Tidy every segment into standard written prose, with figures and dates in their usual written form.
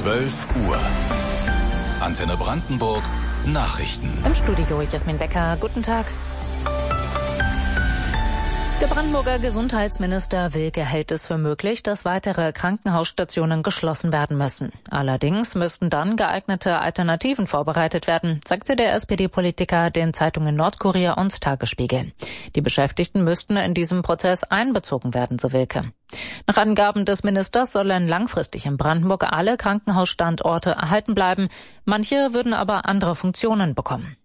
12 Uhr. Antenne Brandenburg Nachrichten. Im Studio Jasmin Becker. Guten Tag. Der Brandenburger Gesundheitsminister Wilke hält es für möglich, dass weitere Krankenhausstationen geschlossen werden müssen. Allerdings müssten dann geeignete Alternativen vorbereitet werden, sagte der SPD-Politiker den Zeitungen Nordkurier und Tagesspiegel. Die Beschäftigten müssten in diesem Prozess einbezogen werden, so Wilke. Nach Angaben des Ministers sollen langfristig in Brandenburg alle Krankenhausstandorte erhalten bleiben. Manche würden aber andere Funktionen bekommen.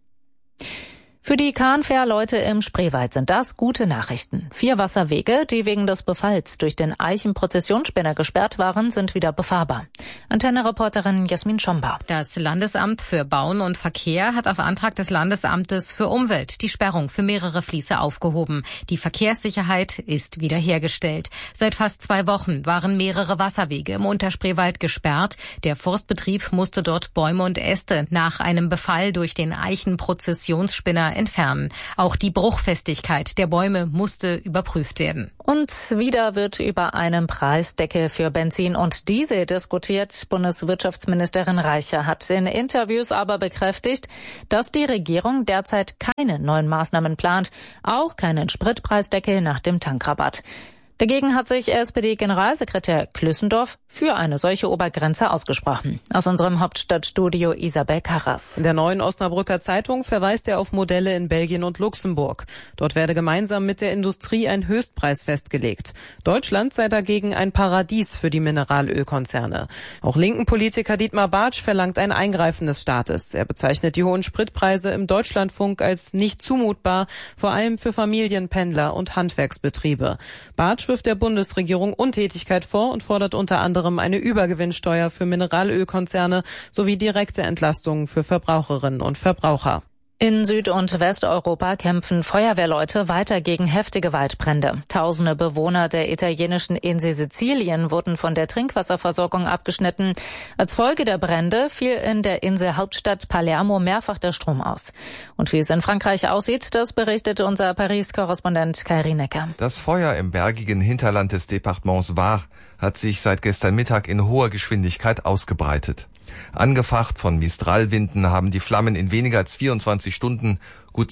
Für die Kahnfährleute im Spreewald sind das gute Nachrichten. 4 Wasserwege, die wegen des Befalls durch den Eichen-Prozessionsspinner gesperrt waren, sind wieder befahrbar. Antenne-Reporterin Jasmin Schomba. Das Landesamt für Bauen und Verkehr hat auf Antrag des Landesamtes für Umwelt die Sperrung für mehrere Fließe aufgehoben. Die Verkehrssicherheit ist wiederhergestellt. Seit fast 2 Wochen waren mehrere Wasserwege im Unterspreewald gesperrt. Der Forstbetrieb musste dort Bäume und Äste nach einem Befall durch den Eichen-Prozessionsspinner entfernen. Auch die Bruchfestigkeit der Bäume musste überprüft werden. Und wieder wird über einen Preisdeckel für Benzin und Diesel diskutiert. Bundeswirtschaftsministerin Reiche hat in Interviews aber bekräftigt, dass die Regierung derzeit keine neuen Maßnahmen plant, auch keinen Spritpreisdeckel nach dem Tankrabatt. Dagegen hat sich SPD-Generalsekretär Klüssendorf für eine solche Obergrenze ausgesprochen. Aus unserem Hauptstadtstudio Isabel Karras. In der Neuen Osnabrücker Zeitung verweist er auf Modelle in Belgien und Luxemburg. Dort werde gemeinsam mit der Industrie ein Höchstpreis festgelegt. Deutschland sei dagegen ein Paradies für die Mineralölkonzerne. Auch linken Politiker Dietmar Bartsch verlangt ein Eingreifen des Staates. Er bezeichnet die hohen Spritpreise im Deutschlandfunk als nicht zumutbar, vor allem für Familien, Pendler und Handwerksbetriebe. Bartsch wirft der Bundesregierung Untätigkeit vor und fordert unter anderem eine Übergewinnsteuer für Mineralölkonzerne sowie direkte Entlastungen für Verbraucherinnen und Verbraucher. In Süd- und Westeuropa kämpfen Feuerwehrleute weiter gegen heftige Waldbrände. Tausende Bewohner der italienischen Insel Sizilien wurden von der Trinkwasserversorgung abgeschnitten. Als Folge der Brände fiel in der Inselhauptstadt Palermo mehrfach der Strom aus. Und wie es in Frankreich aussieht, das berichtet unser Paris-Korrespondent Kai Rienecker. Das Feuer im bergigen Hinterland des Departements Var hat sich seit gestern Mittag in hoher Geschwindigkeit ausgebreitet. Angefacht von Mistralwinden haben die Flammen in weniger als 24 Stunden gut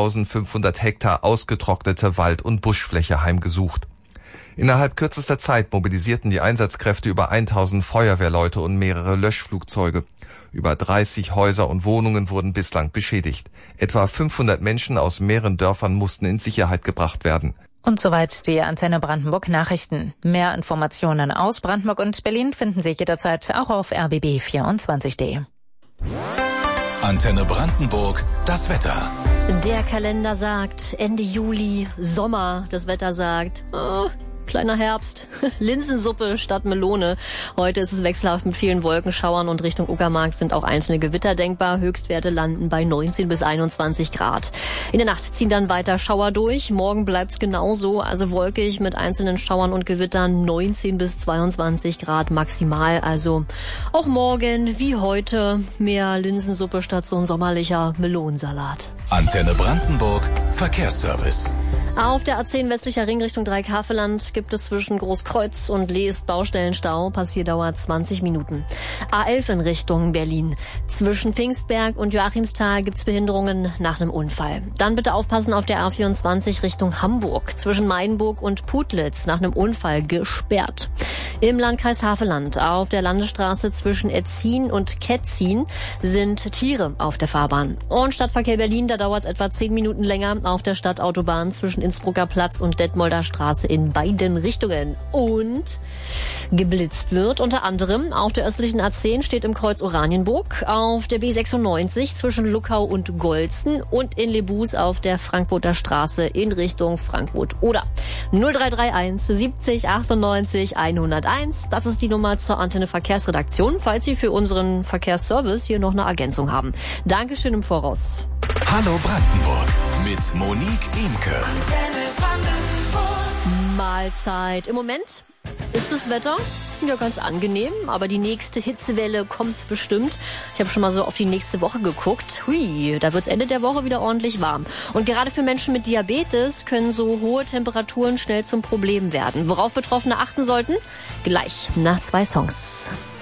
2500 Hektar ausgetrocknete Wald- und Buschfläche heimgesucht. Innerhalb kürzester Zeit mobilisierten die Einsatzkräfte über 1000 Feuerwehrleute und mehrere Löschflugzeuge. Über 30 Häuser und Wohnungen wurden bislang beschädigt. Etwa 500 Menschen aus mehreren Dörfern mussten in Sicherheit gebracht werden. Und soweit die Antenne Brandenburg Nachrichten. Mehr Informationen aus Brandenburg und Berlin finden Sie jederzeit auch auf rbb24.de. Antenne Brandenburg, das Wetter. Der Kalender sagt Ende Juli, Sommer. Das Wetter sagt, kleiner Herbst, Linsensuppe statt Melone. Heute ist es wechselhaft mit vielen Wolkenschauern und Richtung Uckermark sind auch einzelne Gewitter denkbar. Höchstwerte landen bei 19 bis 21 Grad. In der Nacht ziehen dann weiter Schauer durch. Morgen bleibt's genauso, also wolkig mit einzelnen Schauern und Gewittern 19 bis 22 Grad maximal. Also auch morgen wie heute mehr Linsensuppe statt so ein sommerlicher Melonensalat. Antenne Brandenburg, Verkehrsservice. Auf der A10 westlicher Ring Richtung Dreieckhaveland gibt es zwischen Großkreuz und Leest Baustellenstau. Passierdauer 20 Minuten. A11 in Richtung Berlin. Zwischen Pfingstberg und Joachimsthal gibt's Behinderungen nach einem Unfall. Dann bitte aufpassen auf der A24 Richtung Hamburg. Zwischen Meidenburg und Putlitz nach einem Unfall gesperrt. Im Landkreis Havelland auf der Landesstraße zwischen Etzin und Ketzin sind Tiere auf der Fahrbahn. Und Stadtverkehr Berlin, da dauert es etwa 10 Minuten länger auf der Stadtautobahn zwischen Innsbrucker Platz und Detmolder Straße in beiden Richtungen. Und geblitzt wird unter anderem auf der östlichen A10 steht im Kreuz Oranienburg, auf der B96 zwischen Luckau und Golzen und in Lebus auf der Frankfurter Straße in Richtung Frankfurt-Oder. 0331 70 98 101, das ist die Nummer zur Antenne Verkehrsredaktion, falls Sie für unseren Verkehrsservice hier noch eine Ergänzung haben. Dankeschön im Voraus. Hallo Brandenburg mit Monique Imke. Mahlzeit. Im Moment ist das Wetter ja ganz angenehm, aber die nächste Hitzewelle kommt bestimmt. Ich habe schon mal so auf die nächste Woche geguckt. Hui, da wird's Ende der Woche wieder ordentlich warm. Und gerade für Menschen mit Diabetes können so hohe Temperaturen schnell zum Problem werden. Worauf Betroffene achten sollten? Gleich nach 2 Songs.